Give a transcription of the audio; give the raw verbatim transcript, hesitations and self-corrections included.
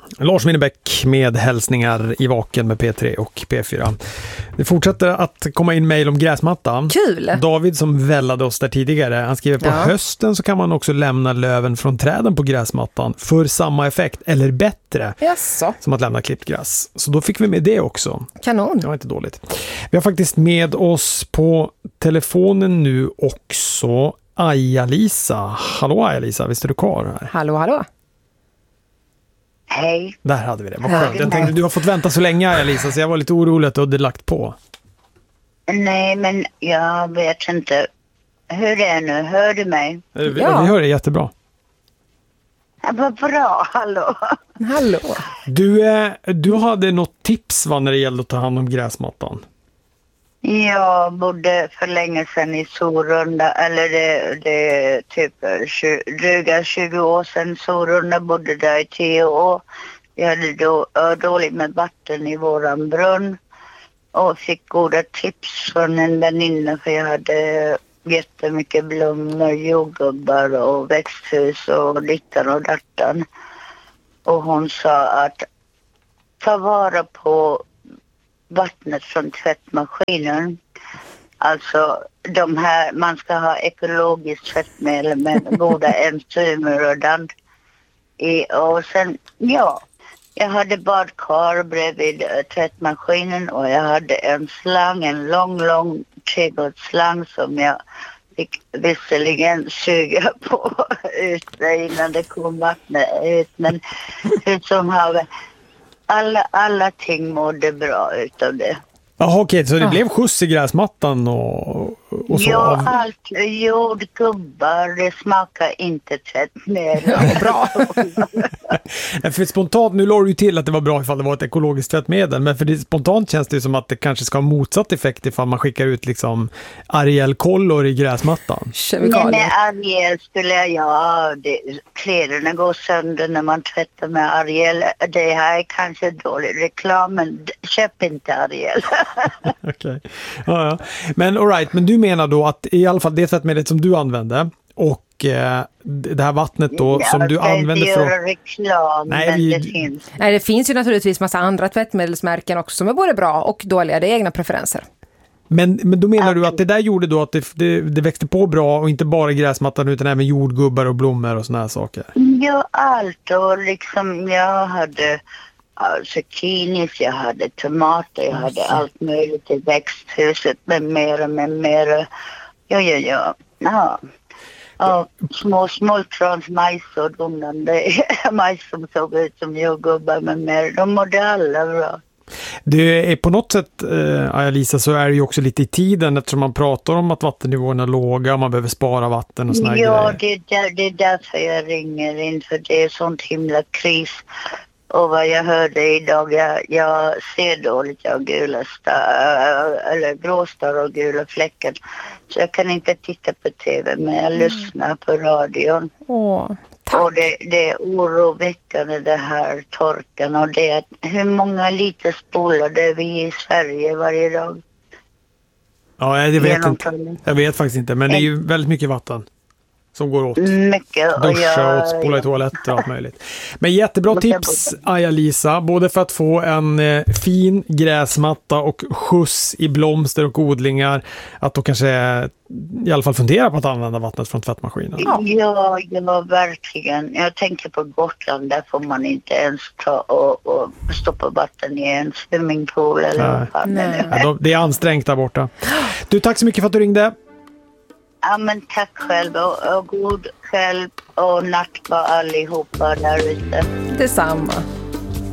Lars Winnerbäck med hälsningar i Vaken med P tre och P fyra. Det fortsätter att komma in mejl om gräsmatta. Kul! David som vällade oss där tidigare, han skriver på ja. hösten så kan man också lämna löven från träden på gräsmattan för samma effekt eller bättre Jaså. som att lämna klippt gräs. Så då fick vi med det också. Kanon. Det var inte dåligt. Vi har faktiskt med oss på telefonen nu också Aja-Lisa. Hallå Aja-Lisa, visst är du kvar här? Hallå, hallå. Hej. Där hade vi det. Vad skönt. Jag tänkte, du har fått vänta så länge, Aja-Lisa, så jag var lite orolig att du hade lagt på. Nej, men jag vet inte. Hur är det nu? Hör du mig? Vi, ja. vi hör det jättebra. Ja, vad bra, hallå. Hallå. Du, eh, du hade något tips va, när det gällde att ta hand om gräsmattan? Jag bodde för länge sedan i Sorunda, eller det, det är typ dryga tjugo år sedan. Sorunda, bodde där i tio år. Vi hade då dåligt med vatten i våran brunn och fick goda tips från en väninna, för jag hade jättemycket blommor, jordgubbar och växthus och dittan och dattan. Och hon sa att ta vara på vattnet från tvättmaskinen. Alltså de här, man ska ha ekologiskt tvättmedel med goda enzymer och dant. I, och sen, ja, jag hade badkar bredvid tvättmaskinen och jag hade en slang, en lång, lång trädgårdsslang som jag fick visserligen suga på ut innan det kom vattnet ut. Men hur som haver, alla, alla ting mådde bra utav det. Jaha, okej, så det ja. blev skjuts i gräsmattan och, och så? Ja, allt. Jordgubbar, det smakar inte tvättmedel. Bra. För spontant, nu låg du ju till att det var bra ifall det var ett ekologiskt tvättmedel, men för det, spontant känns det som att det kanske ska ha motsatt effekt ifall man skickar ut liksom Ariel-kollor i gräsmattan. Nej, med Ariel skulle jag, ja, det, kläderna går sönder när man tvättar med Ariel. Det här är kanske dålig reklam, men köp inte Ariel. Okej. Okay. Ja, ja. Men all right, men du menar då att i alla fall det tvättmedlet som du använde och eh, det här vattnet då ja, som du använder från... reklam, Nej, men vi... det finns. Nej, det finns ju naturligtvis massa andra tvättmedelsmärken också som är både bra och dåliga. Det är egna preferenser. Men, men då menar du att det där gjorde då att det, det, det växte på bra och inte bara gräsmattan utan även jordgubbar och blommor och såna här saker? Ja, allt. Och liksom jag hade... zucchinis, jag hade tomater, jag hade allt möjligt i växthuset med mera, med mera. Ja, ja, ja. ja. Och små smultrons majs och domnande majs som såg ut som jordgubbar med mera. De mådde alla bra. Det är på något sätt, eh, Aja-Lisa, så är det ju också lite i tiden eftersom man pratar om att vattennivåerna är låga och man behöver spara vatten och såna ja, grejer. Ja, det, är det är därför jag ringer in, för det är sånt himla kris. Och vad jag hörde idag, jag, jag ser dåligt, jag har gula star, eller gråstar och gula fläckar. Så jag kan inte titta på tv, men jag mm. lyssnar på radion. Åh, tack. Och det, det är oroväckande det här torkan. Och det är hur många liter spolar vi i Sverige varje dag? Ja, jag vet inte. Jag vet faktiskt inte, men det är ju väldigt mycket vatten som går åt. Mycket. Duscha jag, och spola i toaletter och allt möjligt. Men jättebra tips, Aja-Lisa. Både för att få en eh, fin gräsmatta och skjuts i blomster och odlingar. Att då kanske i alla fall fundera på att använda vattnet från tvättmaskinen. Ja, ja, ja verkligen. Jag tänker på Gotland. Där får man inte ens ta och, och stoppa vatten i en swimmingpool. Eller vad fan det är. Ja, det är ansträngt där borta. Du, tack så mycket för att du ringde. Ja, men tack själv och, och god kväll och natt på allihopa där ute. Detsamma.